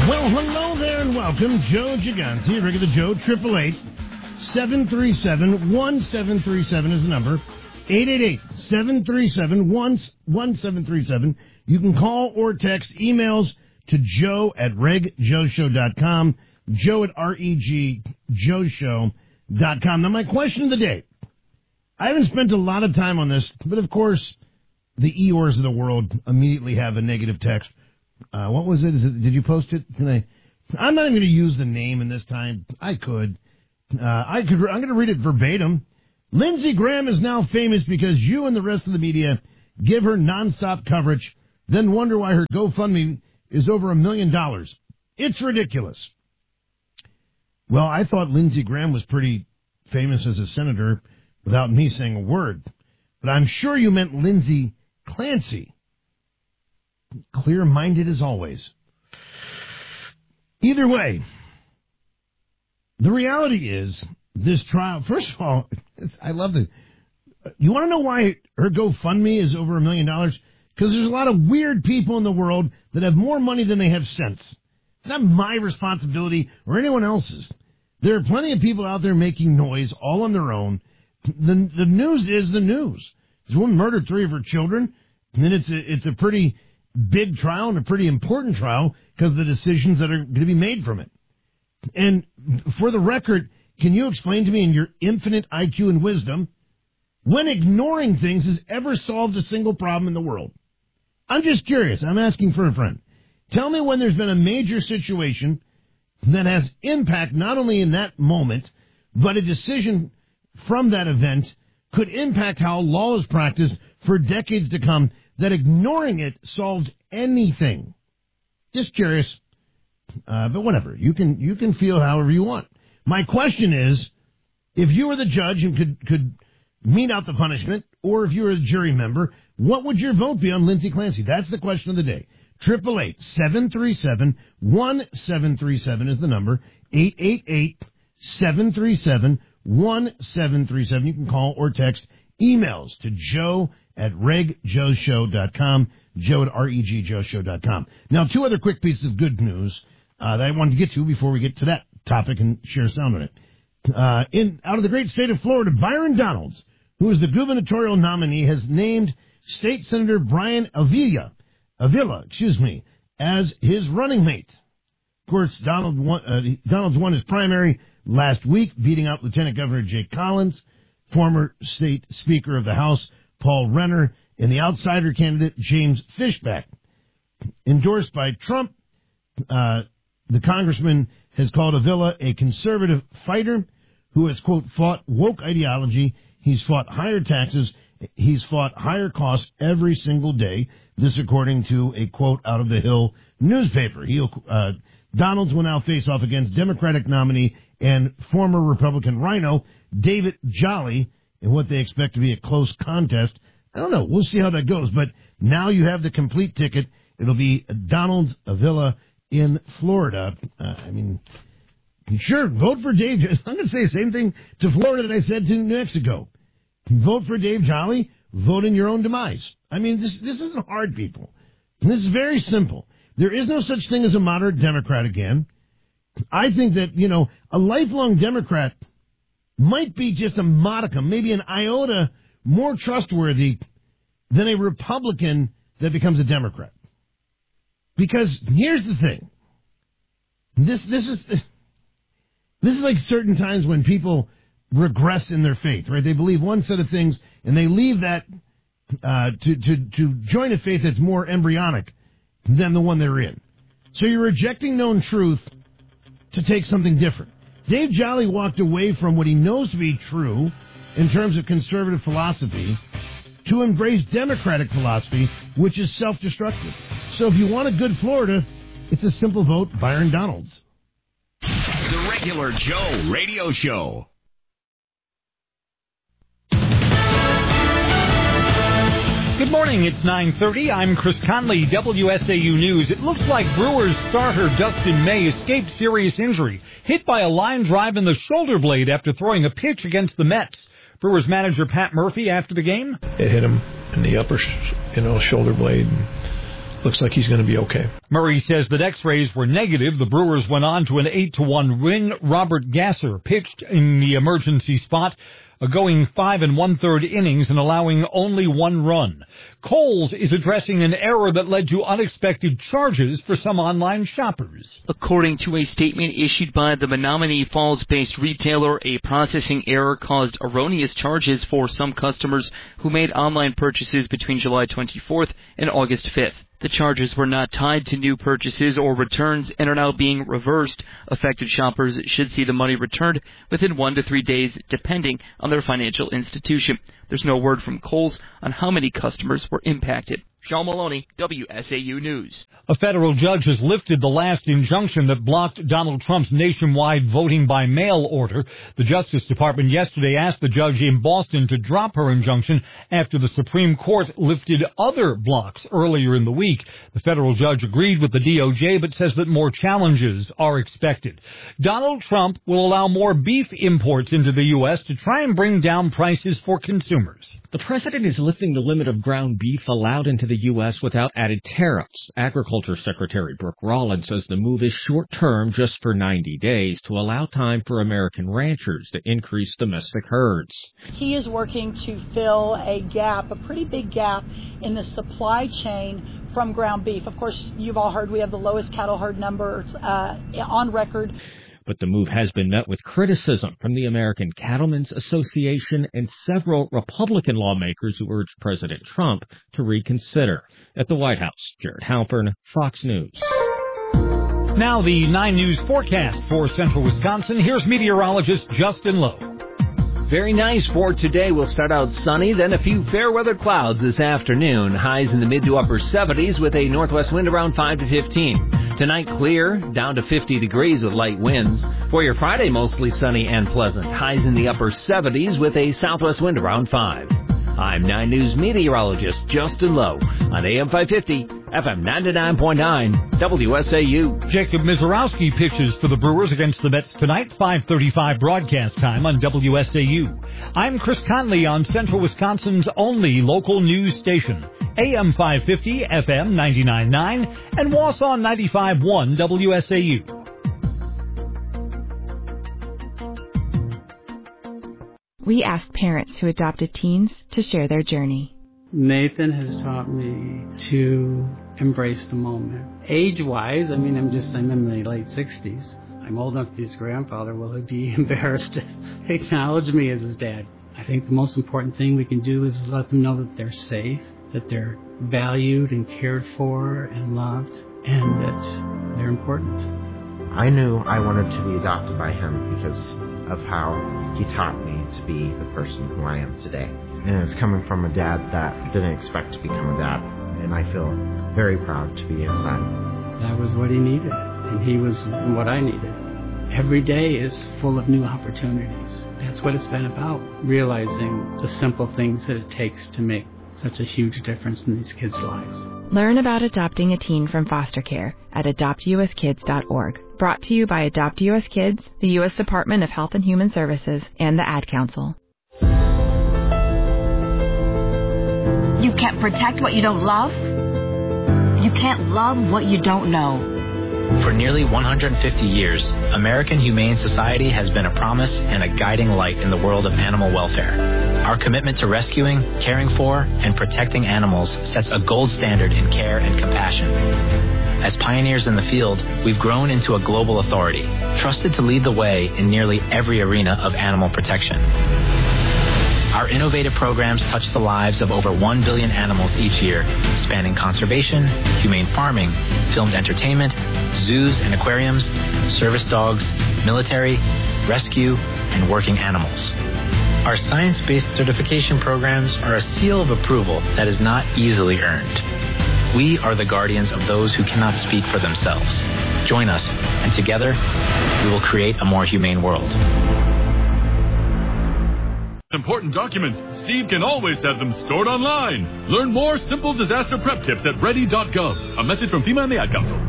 Well, hello there and welcome. Joe Gigante, regular Joe, 888-737-1737 is the number. 888-737-1737. You can call or text emails to joe@regjoeshow.com, joe@regjoeshow.com. Now, my question of the day. I haven't spent a lot of time on this, but of course, the Eeyores of the world immediately have a negative text. What was it? Did you post it? I'm not even going to use the name in this time. I could. I'm going to read it verbatim. Lindsey Graham is now famous because you and the rest of the media give her nonstop coverage, then wonder why her GoFundMe is over $1 million. It's ridiculous. Well, I thought Lindsey Graham was pretty famous as a senator without me saying a word. But I'm sure you meant Lindsey Clancy. Clear-minded as always. Either way, the reality is this trial, first of all, I love it. You want to know why her GoFundMe is over $1 million? Because there's a lot of weird people in the world that have more money than they have sense. It's not my responsibility or anyone else's. There are plenty of people out there making noise all on their own. The news is the news. This woman murdered 3 of her children, and then it's a pretty big trial and a pretty important trial because of the decisions that are going to be made from it. And for the record, can you explain to me in your infinite IQ and wisdom when ignoring things has ever solved a single problem in the world? I'm just curious. I'm asking for a friend. Tell me when there's been a major situation that has impact not only in that moment, but a decision from that event could impact how law is practiced for decades to come, that ignoring it solved anything. Just curious. But whatever. You can feel however you want. My question is, if you were the judge and could mete out the punishment, or if you were a jury member, what would your vote be on Lindsey Clancy? That's the question of the day. 888-737-1737 is the number. 888-737-1737. You can call or text emails to joe@regjoeshow.com, joe@regjoeshow.com. Now, 2 other quick pieces of good news that I wanted to get to before we get to that topic and share sound on it. Out of the great state of Florida, Byron Donalds, who is the gubernatorial nominee, has named State Senator Brian Avila, as his running mate. Of course, Donalds won his primary last week, beating out Lieutenant Governor Jake Collins, former state Speaker of the House Paul Renner, and the outsider candidate James Fishback. Endorsed by Trump, the congressman has called Avila a conservative fighter who has, quote, fought woke ideology. He's fought higher taxes. He's fought higher costs every single day. This according to a quote out of the Hill newspaper. Donalds will now face off against Democratic nominee and former Republican rhino David Jolly in what they expect to be a close contest. I don't know. We'll see how that goes. But now you have the complete ticket. It'll be Donalds Avila in Florida. Sure, vote for Dave. I'm going to say the same thing to Florida that I said to New Mexico. Vote for Dave Jolly. Vote in your own demise. This isn't hard, people. This is very simple. There is no such thing as a moderate Democrat again. I think that, a lifelong Democrat might be just a modicum, maybe an iota more trustworthy than a Republican that becomes a Democrat. Because here's the thing. This is like certain times when people regress in their faith, right? They believe one set of things and they leave that to join a faith that's more embryonic than the one they're in. So you're rejecting known truth to take something different. Dave Jolly walked away from what he knows to be true in terms of conservative philosophy to embrace democratic philosophy, which is self-destructive. So if you want a good Florida, it's a simple vote, Byron Donalds. The Regular Joe Radio Show. Good morning, it's 9:30. I'm Chris Conley, WSAU News. It looks like Brewers starter Dustin May escaped serious injury, hit by a line drive in the shoulder blade after throwing a pitch against the Mets. Brewers manager Pat Murphy after the game. It hit him in the upper, shoulder blade. And looks like he's going to be okay. Murray says that x-rays were negative. The Brewers went on to an 8-1 win. Robert Gasser pitched in the emergency spot, going 5 1/3 innings and allowing only 1 run. Kohl's is addressing an error that led to unexpected charges for some online shoppers. According to a statement issued by the Menominee Falls-based retailer, a processing error caused erroneous charges for some customers who made online purchases between July 24th and August 5th. The charges were not tied to new purchases or returns and are now being reversed. Affected shoppers should see the money returned within 1 to 3 days, depending on their financial institution. There's no word from Kohl's on how many customers were impacted. Sean Maloney, WSAU News. A federal judge has lifted the last injunction that blocked Donald Trump's nationwide voting by mail order. The Justice Department yesterday asked the judge in Boston to drop her injunction after the Supreme Court lifted other blocks earlier in the week. The federal judge agreed with the DOJ but says that more challenges are expected. Donald Trump will allow more beef imports into the U.S. to try and bring down prices for consumers. The president is lifting the limit of ground beef allowed into the U.S. without added tariffs. Agriculture Secretary Brooke Rollins says the move is short-term, just for 90 days, to allow time for American ranchers to increase domestic herds. He is working to fill a gap, a pretty big gap, in the supply chain from ground beef. Of course, you've all heard we have the lowest cattle herd numbers on record. But the move has been met with criticism from the American Cattlemen's Association and several Republican lawmakers who urged President Trump to reconsider. At the White House, Jared Halpern, Fox News. Now the 9 News forecast for central Wisconsin. Here's meteorologist Justin Lowe. Very nice for today. We'll start out sunny, then a few fair weather clouds this afternoon. Highs in the mid to upper 70s with a northwest wind around 5 to 15. Tonight clear, down to 50 degrees with light winds. For your Friday, mostly sunny and pleasant. Highs in the upper 70s with a southwest wind around 5. I'm 9 News meteorologist Justin Lowe on AM 550, FM 99.9, WSAU. Jacob Mizorowski pitches for the Brewers against the Mets tonight, 5:35 broadcast time on WSAU. I'm Chris Conley on Central Wisconsin's only local news station, AM 550, FM 99.9, and Wausau 95.1 WSAU. We asked parents who adopted teens to share their journey. Nathan has taught me to embrace the moment. Age-wise, I'm in my late 60s. I'm old enough to be his grandfather. Will he be embarrassed to acknowledge me as his dad? I think the most important thing we can do is let them know that they're safe, that they're valued and cared for and loved, and that they're important. I knew I wanted to be adopted by him because of how he taught me to be the person who I am today. And it's coming from a dad that didn't expect to become a dad. And I feel very proud to be his son. That was what he needed, and he was what I needed. Every day is full of new opportunities. That's what it's been about, realizing the simple things that it takes to make such a huge difference in these kids' lives. Learn about adopting a teen from foster care at adoptuskids.org. Brought to you by Adopt U.S. Kids, the U.S. Department of Health and Human Services, and the Ad Council. You can't protect what you don't love. You can't love what you don't know. For nearly 150 years, American Humane Society has been a promise and a guiding light in the world of animal welfare. Our commitment to rescuing, caring for, and protecting animals sets a gold standard in care and compassion. As pioneers in the field, we've grown into a global authority, trusted to lead the way in nearly every arena of animal protection. Our innovative programs touch the lives of over 1 billion animals each year, spanning conservation, humane farming, filmed entertainment, zoos and aquariums, service dogs, military, rescue, and working animals. Our science-based certification programs are a seal of approval that is not easily earned. We are the guardians of those who cannot speak for themselves. Join us, and together, we will create a more humane world. Important documents, Steve can always have them stored online. Learn more simple disaster prep tips at ready.gov. A message from FEMA and the Ad Council.